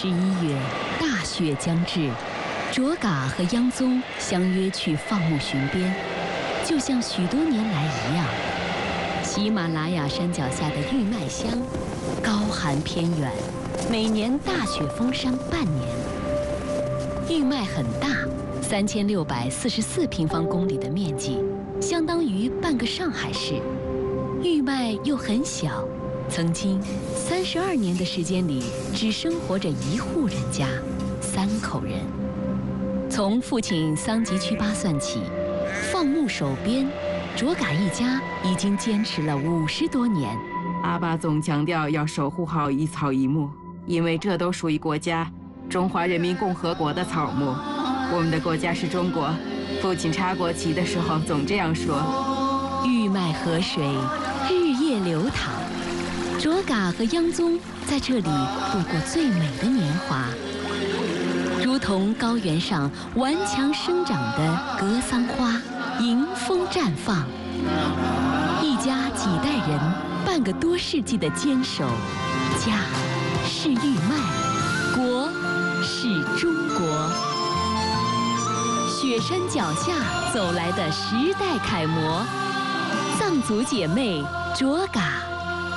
11月，大雪将至，卓嘎和央宗相约去放牧巡边，就像许多年来一样。喜马拉雅山脚下的玉麦乡，高寒偏远，每年大雪封山半年。玉麦很大，3644平方公里的面积，相当于半个上海市。玉麦又很小，曾经32年的时间里，只生活着1户人家，3口人。从父亲桑吉曲巴算起，放牧守边，卓嘎一家已经坚持了50多年。 阿爸总强调要守护好一草一木，因为这都属于国家中华人民共和国的草木。我们的国家是中国，父亲插国旗的时候总这样说。 玉麦河水日夜流淌，卓嘎和央宗在这里度过最美的年华，如同高原上顽强生长的格桑花，迎风绽放。一家几代人，半个多世纪的坚守，家是玉麦，国是中国。雪山脚下走来的时代楷模，藏族姐妹卓嘎。